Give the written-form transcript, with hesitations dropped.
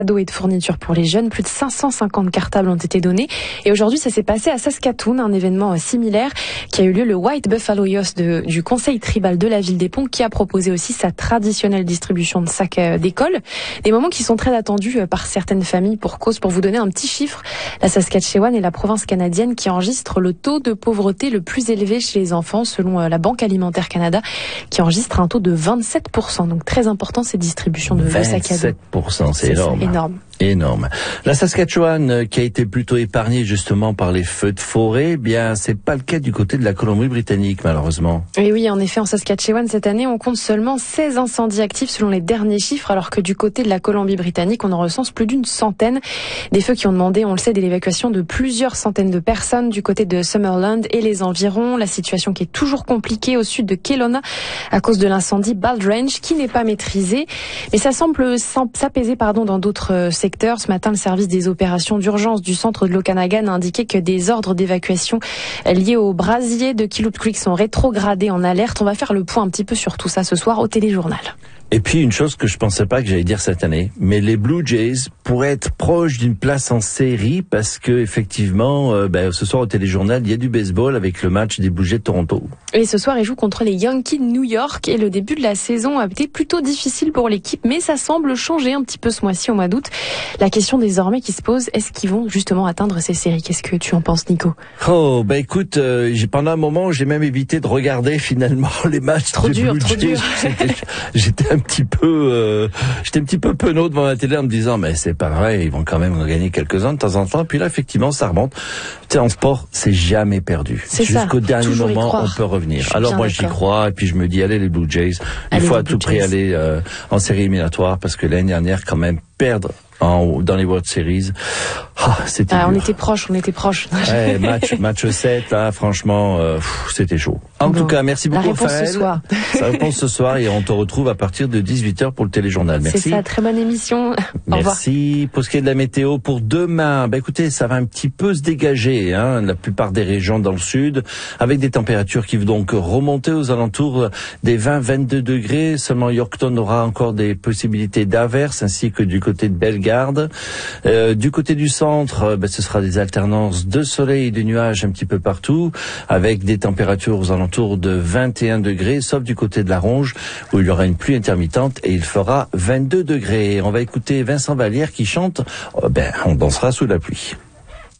cadeaux et de fournitures pour les jeunes. Plus de 550 cartables ont été donnés. Et aujourd'hui, ça s'est passé à Saskatoon, un événement similaire qui a eu lieu, le White Buffalo Youth du conseil tribal de la ville des Ponts, qui a proposé aussi sa traditionnelle distribution de sacs d'école. Des moments qui sont très attendus par certaines familles pour cause. Pour vous donner un petit chiffre, la Saskatchewan est la province canadienne qui enregistre le taux de pauvreté le plus élevé chez les enfants, selon la Banque alimentaire Canada, qui enregistre un taux de 27%. Donc très important, ces distributions de sacs à dos. 27%, c'est énorme. Énorme. La Saskatchewan, qui a été plutôt épargnée justement par les feux de forêt, bien c'est pas le cas du côté de la Colombie-Britannique malheureusement. Et oui, en effet, en Saskatchewan cette année, on compte seulement 16 incendies actifs selon les derniers chiffres, alors que du côté de la Colombie-Britannique, on en recense plus d'une centaine. Des feux qui ont demandé, on le sait, l'évacuation de plusieurs centaines de personnes du côté de Summerland et les environs. La situation qui est toujours compliquée au sud de Kelowna à cause de l'incendie Bald-Range qui n'est pas maîtrisé, mais ça semble s'apaiser dans d'autres secteurs. Ce matin, le service des opérations d'urgence du centre de l'Okanagan a indiqué que des ordres d'évacuation liés au brasier de Killoot Creek sont rétrogradés en alerte. On va faire le point un petit peu sur tout ça ce soir au téléjournal. Et puis une chose que je pensais pas que j'allais dire cette année, mais les Blue Jays pourraient être proches d'une place en série parce que effectivement, ce soir au téléjournal, il y a du baseball avec le match des Blue Jays de Toronto. Et ce soir, ils jouent contre les Yankees de New York et le début de la saison a été plutôt difficile pour l'équipe, mais ça semble changer un petit peu ce mois-ci au mois d'août. La question désormais qui se pose, est-ce qu'ils vont justement atteindre ces séries? Qu'est-ce que tu en penses, Nico? Écoute, pendant un moment, j'ai même évité de regarder finalement les matchs des Blue Jays. J'étais un petit peu penaud devant la télé en me disant mais c'est pas vrai, ils vont quand même en gagner quelques-uns de temps en temps. Puis là effectivement ça remonte. Tu sais, en sport c'est jamais perdu. Jusqu'au dernier moment on peut revenir. Alors moi j'y crois et puis je me dis allez les Blue Jays, il faut à tout prix aller en série éliminatoire parce que l'année dernière quand même perdre dans les World Series, c'était dur. On était proche. Ouais, match 7, là, franchement, c'était chaud. En tout cas, merci beaucoup, Faël. La réponse ce soir, et on te retrouve à partir de 18h pour le téléjournal. Merci. C'est ça, très bonne émission. Merci. Pour ce qui est de la météo, pour demain, écoutez, ça va un petit peu se dégager, la plupart des régions dans le sud, avec des températures qui vont donc remonter aux alentours des 20-22 degrés. Seulement Yorkton aura encore des possibilités d'averses, ainsi que du côté de Bellegarde. Du côté du centre, ce sera des alternances de soleil et de nuages un petit peu partout, avec des températures aux alentours de 21 degrés, sauf du côté de la Ronge, où il y aura une pluie intermittente et il fera 22 degrés. On va écouter Vincent Vallière qui chante « On dansera sous la pluie ».